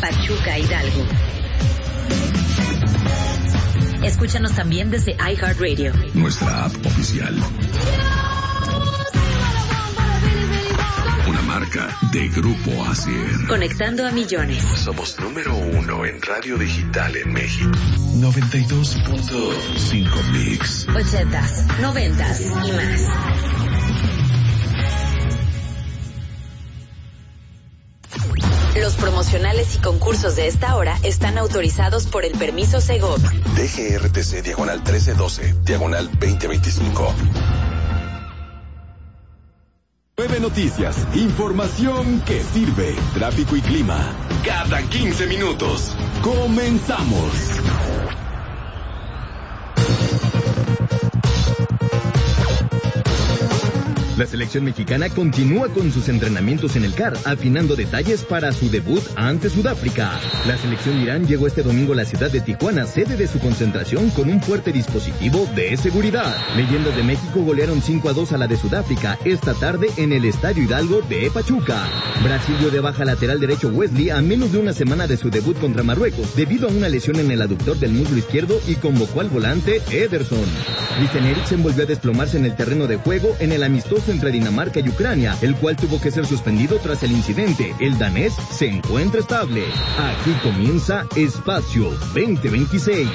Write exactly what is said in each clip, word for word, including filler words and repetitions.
Pachuca Hidalgo. Escúchanos también desde iHeartRadio, nuestra app oficial. Una marca de Grupo Asier. Conectando a millones. Somos número uno en radio digital en México. noventa y dos punto cinco Mix. Ochentas, noventas y más. Los promocionales y concursos de esta hora están autorizados por el permiso Segov. D G R T C diagonal trece doce, diagonal veinte veinticinco. Nueve noticias, información que sirve, tráfico y clima. Cada quince minutos. Comenzamos. La selección mexicana continúa con sus entrenamientos en el C A R, afinando detalles para su debut ante Sudáfrica. La selección de Irán llegó este domingo a la ciudad de Tijuana, sede de su concentración, con un fuerte dispositivo de seguridad. Leyendas de México golearon cinco a dos a la de Sudáfrica esta tarde en el Estadio Hidalgo de Pachuca. Brasil dio de baja lateral derecho Wesley a menos de una semana de su debut contra Marruecos, debido a una lesión en el aductor del muslo izquierdo, y convocó al volante Ederson. Christian Eriksen volvió a desplomarse en el terreno de juego en el amistoso entre Dinamarca y Ucrania, el cual tuvo que ser suspendido tras el incidente. El danés se encuentra estable. Aquí comienza Espacio veinte veintiséis.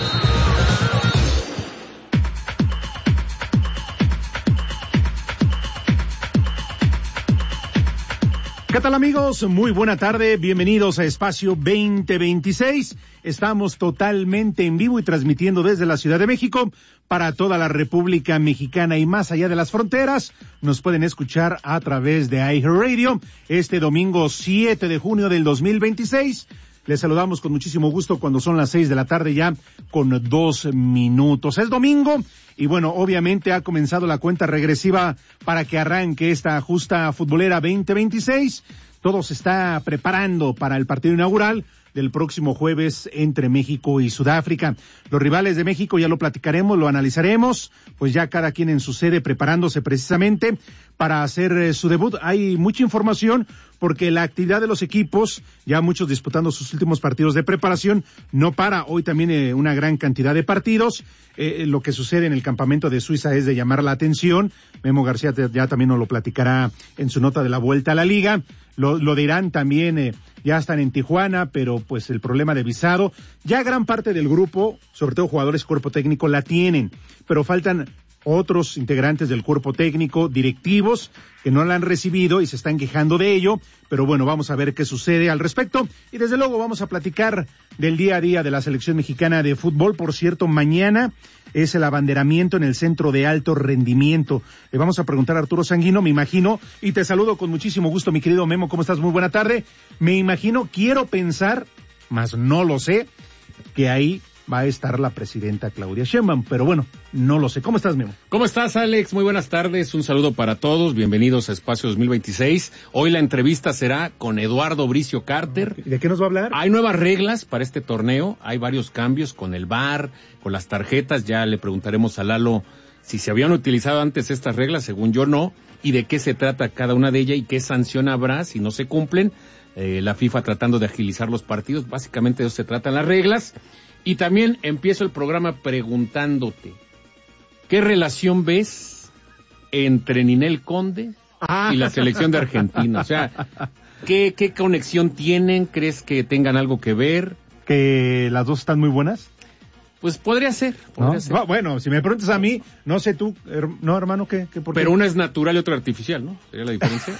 ¿Qué tal, amigos? Muy buena tarde, bienvenidos a Espacio veinte veintiséis. Estamos totalmente en vivo y transmitiendo desde la Ciudad de México para toda la República Mexicana y más allá de las fronteras. Nos pueden escuchar a través de iHeartRadio este domingo siete de junio del dos mil veintiséis. Les saludamos con muchísimo gusto cuando son las seis de la tarde ya con dos minutos. Es domingo y bueno, obviamente ha comenzado la cuenta regresiva para que arranque esta justa futbolera veinte veintiséis. Todo se está preparando para el partido inaugural del próximo jueves entre México y Sudáfrica. Los rivales de México ya lo platicaremos, lo analizaremos, pues ya cada quien en su sede preparándose precisamente para hacer eh, su debut. Hay mucha información porque la actividad de los equipos, ya muchos disputando sus últimos partidos de preparación, no para. Hoy también eh, una gran cantidad de partidos. Eh, lo que sucede en el campamento de Suiza es de llamar la atención. Memo García te, ya también nos lo platicará en su nota de la vuelta a la liga. Lo, lo de Irán también, eh, ya están en Tijuana, pero pues el problema de visado. Ya gran parte del grupo, sobre todo jugadores, cuerpo técnico, la tienen, pero faltan otros integrantes del cuerpo técnico, directivos, que no la han recibido y se están quejando de ello, pero bueno, vamos a ver qué sucede al respecto, y desde luego vamos a platicar del día a día de la selección mexicana de fútbol. Por cierto, mañana es el abanderamiento en el Centro de Alto Rendimiento. Le vamos a preguntar a Arturo Sanguino, me imagino, y te saludo con muchísimo gusto, mi querido Memo, ¿cómo estás? Muy buena tarde. Me imagino, quiero pensar, mas no lo sé, que ahí va a estar la presidenta Claudia Sheinbaum, pero bueno, no lo sé. ¿Cómo estás, Memo? ¿Cómo estás, Alex? Muy buenas tardes, un saludo para todos, bienvenidos a Espacio dos mil veintiséis. Hoy la entrevista será con Eduardo Bricio Carter. ¿Y de qué nos va a hablar? Hay nuevas reglas para este torneo, hay varios cambios con el V A R, con las tarjetas, ya le preguntaremos a Lalo si se habían utilizado antes estas reglas, según yo no, y de qué se trata cada una de ellas y qué sanción habrá si no se cumplen. Eh, la FIFA tratando de agilizar los partidos, básicamente de eso se tratan las reglas. Y también empiezo el programa preguntándote, ¿qué relación ves entre Ninel Conde y la selección de Argentina? O sea, ¿qué, qué conexión tienen? ¿Crees que tengan algo que ver? ¿Que las dos están muy buenas? Pues podría ser, podría ¿No? ser. No, bueno, si me preguntas a mí, no sé tú, her, no, hermano, ¿qué? qué por pero qué? Una es natural y otra artificial, ¿no? ¿Sería la diferencia?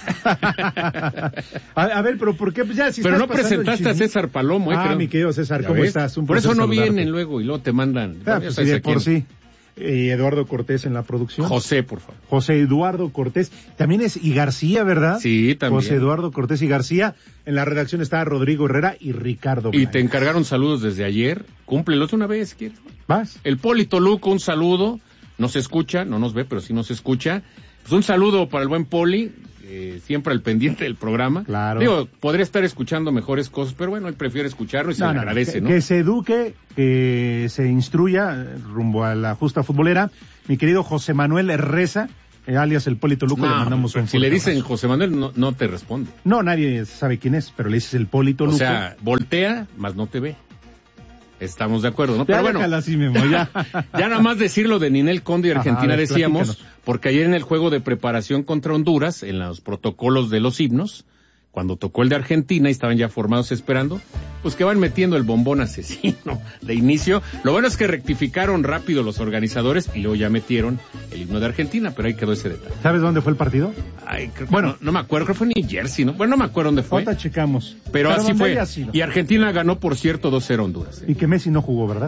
a, a ver, pero ¿por qué? Pues ya, si pero no pasando presentaste a César Palomo, ¿eh? Ah, creo. mi querido César, ¿cómo estás? Un por eso no saludarte. vienen luego y luego te mandan. Ah, pues sí, de por sí. Y Eduardo Cortés en la producción. José, por favor. José Eduardo Cortés. También es, y García, ¿verdad? Sí, también. José Eduardo Cortés y García. En la redacción está Rodrigo Herrera y Ricardo Blanco. Y te encargaron saludos desde ayer. Cúmplelos una vez, ¿quieres? ¿Vas? El Poli Toluco, un saludo. Nos escucha, no nos ve, pero sí nos escucha. Pues un saludo para el buen Poli. Eh, siempre al pendiente del programa. Claro. Digo, podría estar escuchando mejores cosas, pero bueno, él prefiere escucharlo y se no, le no, agradece, que, ¿no? Que se eduque, que se instruya rumbo a la justa futbolera. Mi querido José Manuel Reza, eh, alias el Polito Luco, no, le mandamos un si le dicen abrazo. José Manuel, no, no te responde. No, nadie sabe quién es, pero le dices el Polito Luco. O sea, voltea, más no te ve. Estamos de acuerdo, ¿no? Pero ya bueno, así, Memo, ya. ya nada más decirlo de Ninel Conde y Argentina. Ajá, decíamos, platícanos. Porque ayer en el juego de preparación contra Honduras, en los protocolos de los himnos, cuando tocó el de Argentina y estaban ya formados esperando, pues que van metiendo el bombón asesino de inicio. Lo bueno es que rectificaron rápido los organizadores y luego ya metieron el himno de Argentina, pero ahí quedó ese detalle. ¿Sabes dónde fue el partido? Ay, creo que bueno, no, no me acuerdo, creo que fue en New Jersey, ¿no? Bueno, no me acuerdo dónde fue. Ahorita checamos. Pero, pero así fue. Y Argentina ganó, por cierto, dos cero Honduras. ¿eh? Y que Messi no jugó, ¿verdad?